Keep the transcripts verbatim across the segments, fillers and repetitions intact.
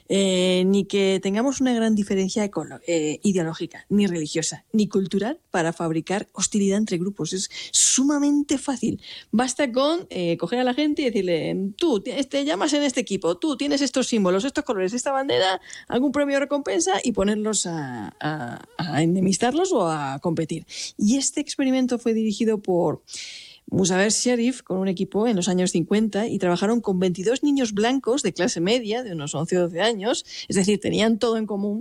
eh, ni que tengamos una gran diferencia ecolo- eh, ideológica, ni religiosa, ni cultural para fabricar hostilidad entre grupos. Es sumamente fácil. Basta con eh, coger a la gente y decirle, tú te llamas en este equipo, tú tienes estos símbolos, estos colores, esta bandera, algún premio o recompensa y ponerlos a, a, a enemistarlos o a competir. Y este experimento fue dirigido por Musaver Sherif con un equipo en los años cincuenta y trabajaron con veintidós niños blancos de clase media, de unos once o doce años, es decir, tenían todo en común,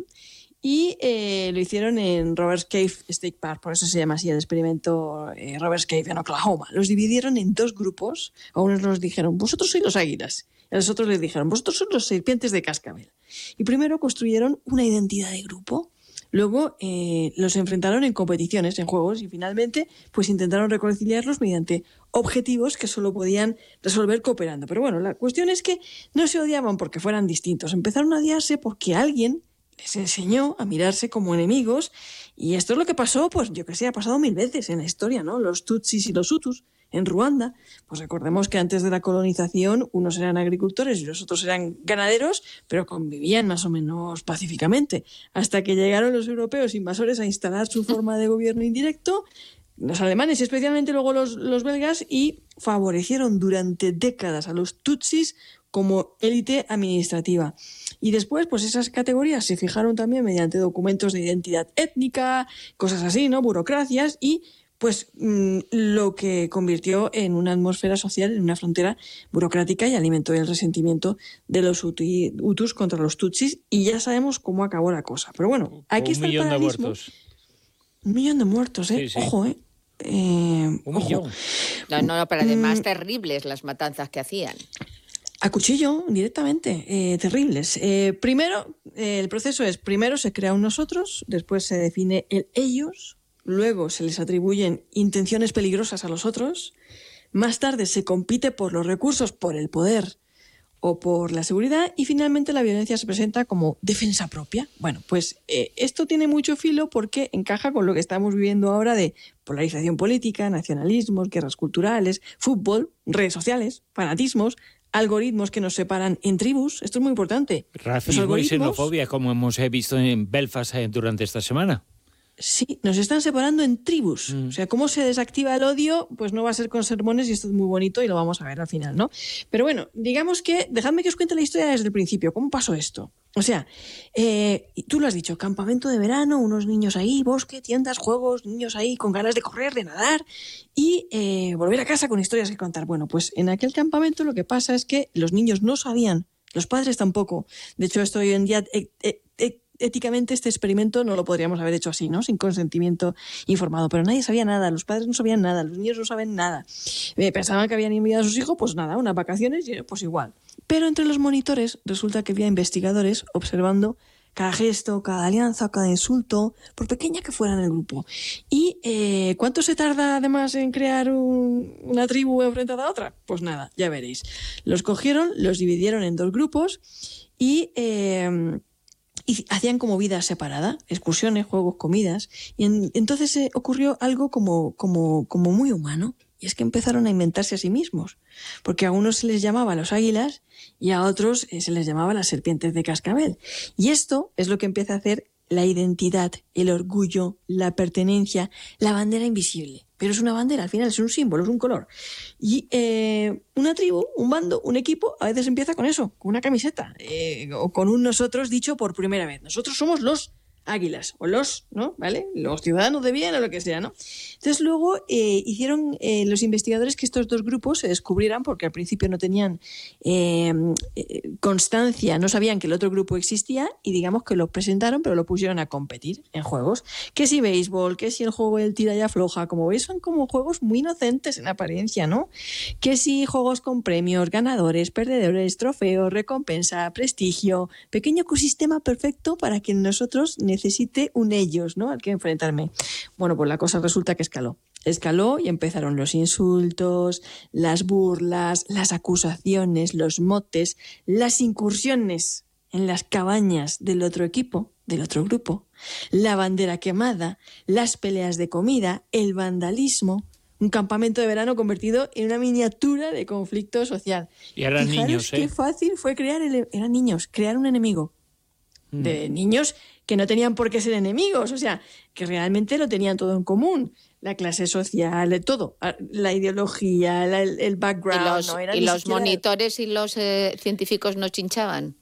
y eh, lo hicieron en Roberts Cave State Park, por eso se llama así el experimento eh, Roberts Cave en Oklahoma. Los dividieron en dos grupos, a unos los dijeron, vosotros sois los águilas, y a los otros les dijeron, vosotros sois los serpientes de cascabel. Y primero construyeron una identidad de grupo. Luego eh, los enfrentaron en competiciones, en juegos, y finalmente pues intentaron reconciliarlos mediante objetivos que solo podían resolver cooperando. Pero bueno, la cuestión es que no se odiaban porque fueran distintos. Empezaron a odiarse porque alguien les enseñó a mirarse como enemigos, y esto es lo que pasó, pues yo que sé, ha pasado mil veces en la historia, ¿no? Los Tutsis y los Hutus en Ruanda, pues recordemos que antes de la colonización unos eran agricultores y los otros eran ganaderos, pero convivían más o menos pacíficamente, hasta que llegaron los europeos invasores a instalar su forma de gobierno indirecto, los alemanes y especialmente luego los, los belgas, y favorecieron durante décadas a los Tutsis como élite administrativa. Y después, pues esas categorías se fijaron también mediante documentos de identidad étnica, cosas así, ¿no? Burocracias, y pues mmm, lo que convirtió en una atmósfera social, en una frontera burocrática, y alimentó el resentimiento de los Hutus contra los Tutsis, y ya sabemos cómo acabó la cosa. Pero bueno, aquí está el paralelismo. Un millón de muertos. Un millón de muertos, ¿eh? Sí, sí. Ojo, ¿eh? eh un ojo. millón. No, no, pero además mm, terribles las matanzas que hacían. A cuchillo, directamente, eh, terribles. Eh, primero, eh, el proceso es, primero se crea un nosotros, después se define el ellos, luego se les atribuyen intenciones peligrosas a los otros, más tarde se compite por los recursos, por el poder o por la seguridad, y finalmente la violencia se presenta como defensa propia. Bueno, pues eh, esto tiene mucho filo porque encaja con lo que estamos viviendo ahora de polarización política, nacionalismos, guerras culturales, fútbol, redes sociales, fanatismos, algoritmos que nos separan en tribus. Esto es muy importante. Racismo algoritmos... y xenofobia, como hemos visto en Belfast durante esta semana. Sí, nos están separando en tribus. Mm. O sea, cómo se desactiva el odio, pues no va a ser con sermones, y esto es muy bonito y lo vamos a ver al final, ¿no? Pero bueno, digamos que, dejadme que os cuente la historia desde el principio. ¿Cómo pasó esto? O sea, eh, tú lo has dicho, campamento de verano, unos niños ahí, bosque, tiendas, juegos, niños ahí con ganas de correr, de nadar y eh, volver a casa con historias que contar. Bueno, pues en aquel campamento lo que pasa es que los niños no sabían, los padres tampoco. De hecho, esto hoy en día... Eh, eh, eh, éticamente este experimento no lo podríamos haber hecho así, ¿no? Sin consentimiento informado, pero nadie sabía nada, los padres no sabían nada, los niños no saben nada. Eh, pensaban que habían enviado a sus hijos, pues nada, unas vacaciones, pues igual. Pero entre los monitores resulta que había investigadores observando cada gesto, cada alianza, cada insulto, por pequeña que fuera en el grupo. ¿Y eh, cuánto se tarda además en crear un, una tribu enfrentada a otra? Pues nada, ya veréis. Los cogieron, los dividieron en dos grupos y... Eh, Y hacían como vida separada, excursiones, juegos, comidas. Y en, entonces eh, ocurrió algo como, como, como muy humano. Y es que empezaron a inventarse a sí mismos. Porque a unos se les llamaba los águilas y a otros eh, se les llamaba las serpientes de cascabel. Y esto es lo que empieza a hacer la identidad, el orgullo, la pertenencia, la bandera invisible. Pero es una bandera, al final es un símbolo, es un color. Y eh, una tribu, un bando, un equipo, a veces empieza con eso, con una camiseta, eh, o con un nosotros dicho por primera vez. Nosotros somos los águilas, o los, ¿no? ¿Vale? Los ciudadanos de bien o lo que sea, ¿no? Entonces luego eh, hicieron eh, los investigadores que estos dos grupos se descubrieran, porque al principio no tenían eh, eh, constancia, no sabían que el otro grupo existía, y digamos que lo presentaron, pero lo pusieron a competir en juegos. Que si béisbol, que si el juego del tira y afloja, como veis son como juegos muy inocentes en apariencia, ¿no? Que si juegos con premios, ganadores, perdedores, trofeos, recompensa, prestigio, pequeño ecosistema perfecto para que nosotros necesite un ellos, ¿no? Al que enfrentarme. Bueno, pues la cosa resulta que escaló. Escaló y empezaron los insultos, las burlas, las acusaciones, los motes, las incursiones en las cabañas del otro equipo, del otro grupo, la bandera quemada, las peleas de comida, el vandalismo. Un campamento de verano convertido en una miniatura de conflicto social. Y eran Fijaros niños, ¿eh? qué fácil fue crear, el, eran niños, crear un enemigo. Mm. De niños que no tenían por qué ser enemigos, o sea, que realmente lo tenían todo en común. La clase social, todo, la ideología, la, el background. ¿Y los, no era y los siquiera... monitores y los eh, científicos no chinchaban?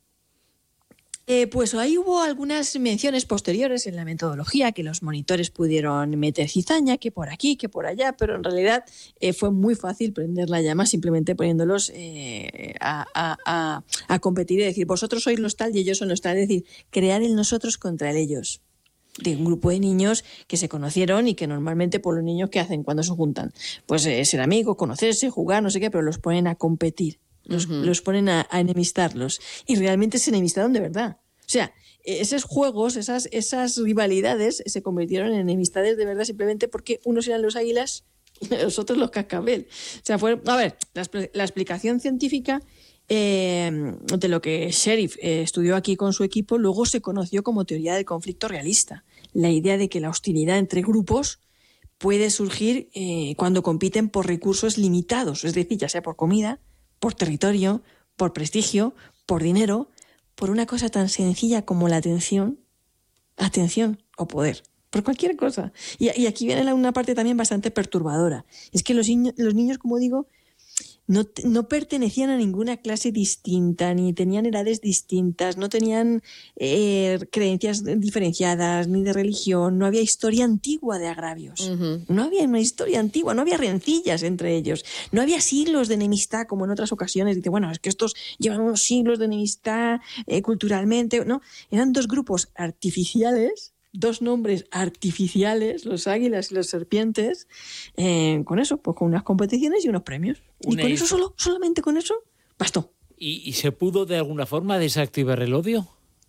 Eh, pues ahí hubo algunas menciones posteriores en la metodología, que los monitores pudieron meter cizaña, que por aquí, que por allá, pero en realidad eh, fue muy fácil prender la llama simplemente poniéndolos eh, a, a, a, a competir y decir, vosotros sois los tal y ellos son los tal, es decir, crear el nosotros contra el ellos. De un grupo de niños que se conocieron y que normalmente por los niños, ¿qué hacen cuando se juntan? Pues eh, ser amigos, conocerse, jugar, no sé qué, pero los ponen a competir. Los, uh-huh. los ponen a, a enemistarlos. Y realmente se enemistaron de verdad. O sea, esos juegos, esas, esas rivalidades se convirtieron en enemistades de verdad simplemente porque unos eran los águilas y los otros los cascabel. O sea, fue, a ver, la, la explicación científica eh, de lo que Sheriff eh, estudió aquí con su equipo luego se conoció como teoría del conflicto realista. La idea de que la hostilidad entre grupos puede surgir eh, cuando compiten por recursos limitados, es decir, ya sea por comida, por territorio, por prestigio, por dinero, por una cosa tan sencilla como la atención, atención o poder, por cualquier cosa. Y, y aquí viene una parte también bastante perturbadora. Es que los, niños, los niños, como digo, no, no pertenecían a ninguna clase distinta, ni tenían edades distintas, no tenían eh, creencias diferenciadas, ni de religión, no había historia antigua de agravios. Uh-huh. No había una historia antigua, no había rencillas entre ellos, no había siglos de enemistad como en otras ocasiones. Dice, bueno, es que estos llevan unos siglos de enemistad eh, culturalmente. No, eran dos grupos artificiales, dos nombres artificiales, los águilas y los serpientes, eh, con eso, pues con unas competiciones y unos premios. Y con eso solo, solamente con eso, bastó. ¿Y, ¿Y se pudo de alguna forma desactivar el odio?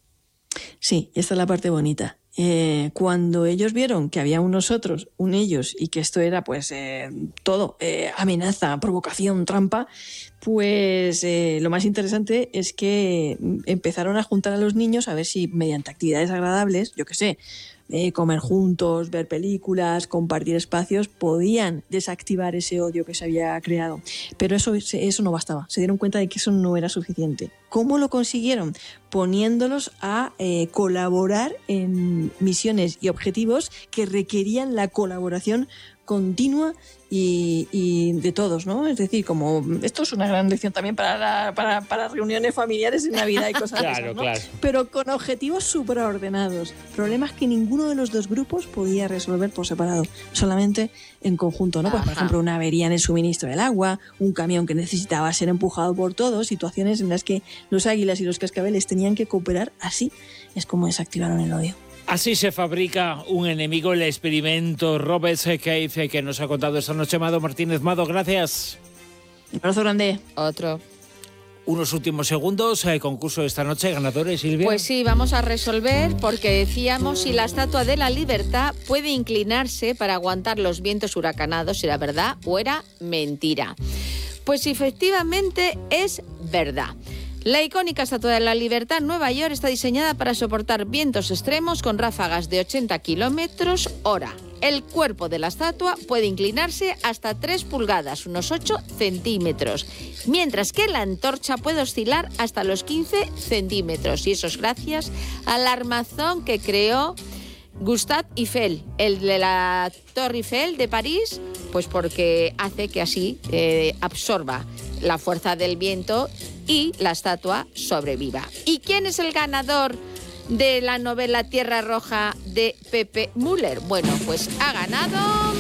Sí, esta es la parte bonita. Eh, cuando ellos vieron que había un nosotros, un ellos, y que esto era pues eh, todo, eh, amenaza, provocación, trampa, pues eh, lo más interesante es que empezaron a juntar a los niños a ver si mediante actividades agradables, yo qué sé, eh, comer juntos, ver películas, compartir espacios, podían desactivar ese odio que se había creado. Pero eso, eso no bastaba, se dieron cuenta de que eso no era suficiente. ¿Cómo lo consiguieron? Poniéndolos a eh, colaborar en misiones y objetivos que requerían la colaboración continua y, y de todos, ¿no? Es decir, como esto es una gran lección también para, la, para, para reuniones familiares en Navidad y cosas claro, esas, ¿no? Claro. Pero con objetivos supraordenados, problemas que ninguno de los dos grupos podía resolver por separado, solamente en conjunto, ¿no? Pues, por ejemplo, una avería en el suministro del agua, un camión que necesitaba ser empujado por todos, situaciones en las que los águilas y los cascabeles tenían que cooperar. Así es como desactivaron el odio. Así se fabrica un enemigo, el experimento Robert Cave, que nos ha contado esta noche Mado Martínez. Mado, gracias. Un abrazo grande. Otro. Unos últimos segundos, el concurso de esta noche, ganadores, Silvia. Pues sí, vamos a resolver porque decíamos si la Estatua de la Libertad puede inclinarse para aguantar los vientos huracanados, si era verdad o era mentira. Pues efectivamente es verdad. La icónica Estatua de la Libertad en Nueva York está diseñada para soportar vientos extremos con ráfagas de ochenta kilómetros hora. El cuerpo de la estatua puede inclinarse hasta tres pulgadas, unos ocho centímetros, mientras que la antorcha puede oscilar hasta los quince centímetros. Y eso es gracias al armazón que creó Gustave Eiffel, el de la Torre Eiffel de París, pues porque hace que así eh, absorba la fuerza del viento y la estatua sobreviva. ¿Y quién es el ganador de la novela Tierra Roja de Pepe Müller? Bueno, pues ha ganado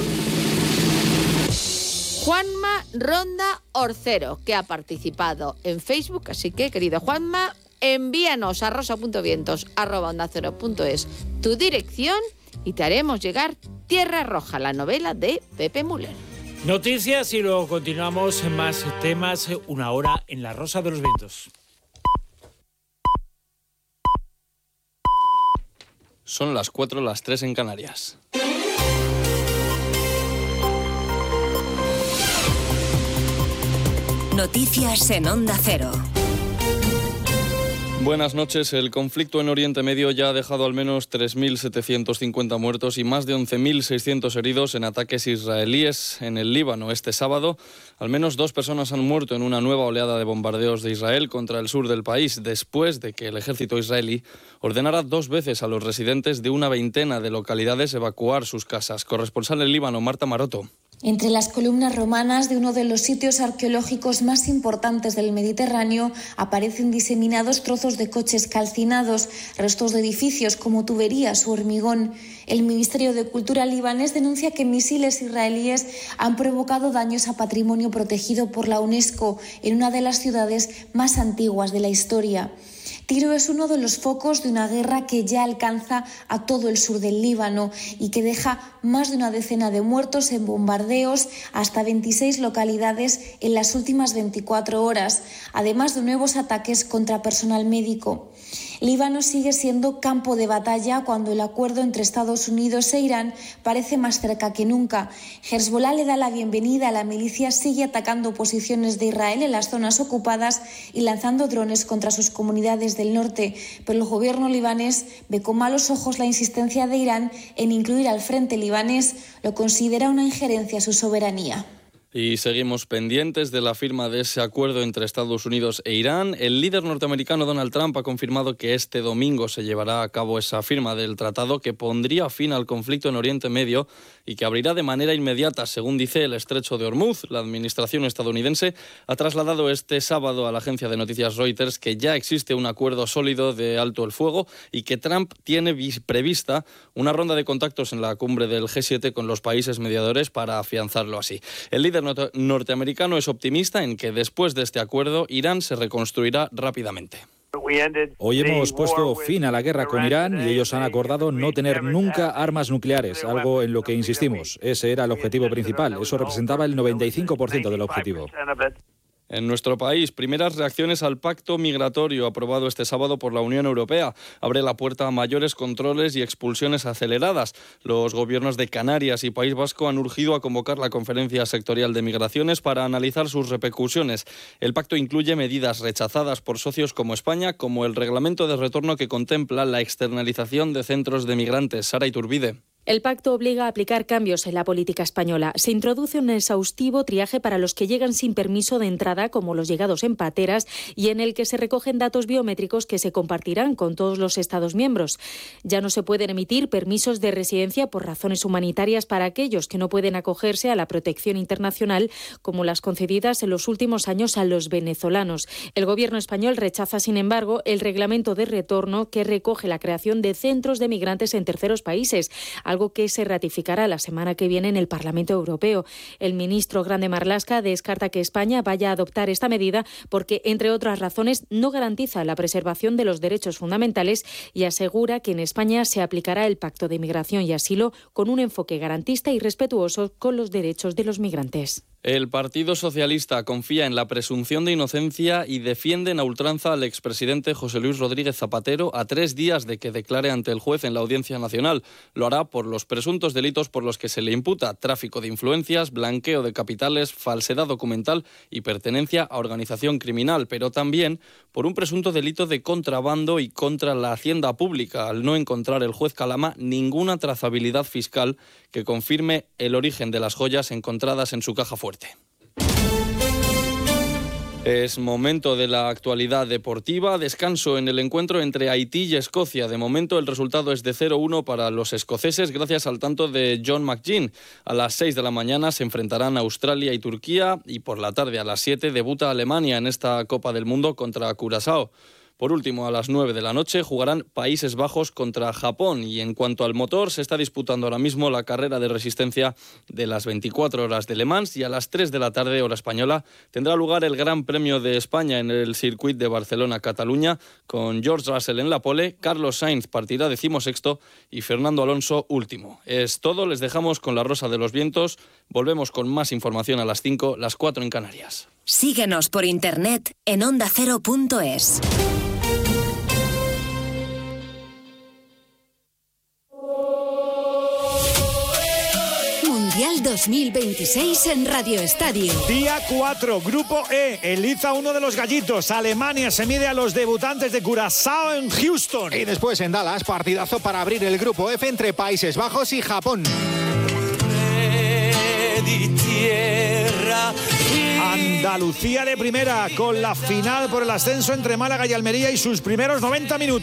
Juanma Ronda Orcero, que ha participado en Facebook. Así que, querido Juanma, envíanos a rosa.vientos arroba onda cero punto es tu dirección y te haremos llegar Tierra Roja, la novela de Pepe Müller. Noticias y luego continuamos en más temas, una hora en La Rosa de los Vientos. Son las cuatro, las tres en Canarias. Noticias en Onda Cero. Buenas noches. El conflicto en Oriente Medio ya ha dejado al menos tres mil setecientos cincuenta muertos y más de once mil seiscientos heridos en ataques israelíes en el Líbano. Este sábado, al menos dos personas han muerto en una nueva oleada de bombardeos de Israel contra el sur del país, después de que el ejército israelí ordenara dos veces a los residentes de una veintena de localidades evacuar sus casas. Corresponsal en Líbano, Marta Maroto. Entre las columnas romanas de uno de los sitios arqueológicos más importantes del Mediterráneo aparecen diseminados trozos de coches calcinados, restos de edificios como tuberías o hormigón. El Ministerio de Cultura libanés denuncia que misiles israelíes han provocado daños a patrimonio protegido por la UNESCO en una de las ciudades más antiguas de la historia. Tiro es uno de los focos de una guerra que ya alcanza a todo el sur del Líbano y que deja más de una decena de muertos en bombardeos hasta veintiséis localidades en las últimas veinticuatro horas, además de nuevos ataques contra personal médico. Líbano sigue siendo campo de batalla cuando el acuerdo entre Estados Unidos e Irán parece más cerca que nunca. Hezbollah le da la bienvenida, la milicia sigue atacando posiciones de Israel en las zonas ocupadas y lanzando drones contra sus comunidades del norte, pero el gobierno libanés ve con malos ojos la insistencia de Irán en incluir al frente libanés, lo considera una injerencia a su soberanía. Y seguimos pendientes de la firma de ese acuerdo entre Estados Unidos e Irán. El líder norteamericano Donald Trump ha confirmado que este domingo se llevará a cabo esa firma del tratado que pondría fin al conflicto en Oriente Medio y que abrirá de manera inmediata, según dice, el estrecho de Hormuz. La administración estadounidense ha trasladado este sábado a la agencia de noticias Reuters que ya existe un acuerdo sólido de alto el fuego y que Trump tiene prevista una ronda de contactos en la cumbre del G siete con los países mediadores para afianzarlo así. El líder norteamericano es optimista en que después de este acuerdo Irán se reconstruirá rápidamente. Hoy hemos puesto fin a la guerra con Irán y ellos han acordado no tener nunca armas nucleares, algo en lo que insistimos. Ese era el objetivo principal, eso representaba el noventa y cinco por ciento del objetivo. En nuestro país, primeras reacciones al pacto migratorio aprobado este sábado por la Unión Europea. Abre la puerta a mayores controles y expulsiones aceleradas. Los gobiernos de Canarias y País Vasco han urgido a convocar la conferencia sectorial de migraciones para analizar sus repercusiones. El pacto incluye medidas rechazadas por socios como España, como el reglamento de retorno que contempla la externalización de centros de migrantes. Sara Iturbide. El pacto obliga a aplicar cambios en la política española. Se introduce un exhaustivo triaje para los que llegan sin permiso de entrada, como los llegados en pateras, y en el que se recogen datos biométricos que se compartirán con todos los Estados miembros. Ya no se pueden emitir permisos de residencia por razones humanitarias para aquellos que no pueden acogerse a la protección internacional, como las concedidas en los últimos años a los venezolanos. El gobierno español rechaza, sin embargo, el reglamento de retorno que recoge la creación de centros de migrantes en terceros países, algo que se ratificará la semana que viene en el Parlamento Europeo. El ministro Grande Marlaska descarta que España vaya a adoptar esta medida porque, entre otras razones, no garantiza la preservación de los derechos fundamentales y asegura que en España se aplicará el Pacto de Migración y Asilo con un enfoque garantista y respetuoso con los derechos de los migrantes. El Partido Socialista confía en la presunción de inocencia y defienden a ultranza al expresidente José Luis Rodríguez Zapatero a tres días de que declare ante el juez en la Audiencia Nacional. Lo hará por los presuntos delitos por los que se le imputa: tráfico de influencias, blanqueo de capitales, falsedad documental y pertenencia a organización criminal, pero también por un presunto delito de contrabando y contra la hacienda pública, al no encontrar el juez Calama ninguna trazabilidad fiscal que confirme el origen de las joyas encontradas en su caja fuerte. Es momento de la actualidad deportiva. Descanso en el encuentro entre Haití y Escocia. De momento el resultado es de cero uno para los escoceses gracias al tanto de John McGinn. A las seis de la mañana se enfrentarán Australia y Turquía y por la tarde a las siete debuta Alemania en esta Copa del Mundo contra Curazao. Por último, a las nueve de la noche jugarán Países Bajos contra Japón y en cuanto al motor se está disputando ahora mismo la carrera de resistencia de las veinticuatro horas de Le Mans y a las tres de la tarde, hora española, tendrá lugar el Gran Premio de España en el Circuit de Barcelona-Cataluña con George Russell en la pole, Carlos Sainz partirá decimosexto y Fernando Alonso último. Es todo, les dejamos con la Rosa de los Vientos, volvemos con más información a las cinco, las cuatro en Canarias. Síguenos por internet en onda cero punto es. Mundial dos mil veintiséis en Radio Estadio. Día cuatro, Grupo E. Eliza uno de los gallitos. Alemania se mide a los debutantes de Curazao en Houston. Y después en Dallas, partidazo para abrir el Grupo F entre Países Bajos y Japón. Andalucía de primera, con la final por el ascenso entre Málaga y Almería y sus primeros noventa minutos.